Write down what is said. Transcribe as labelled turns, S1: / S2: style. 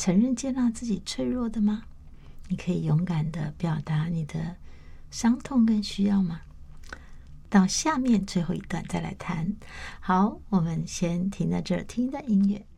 S1: 承认接纳自己脆弱的吗？你可以勇敢的表达你的伤痛跟需要吗？到下面最后一段再来谈。好，我们先停在这儿，听一段音乐。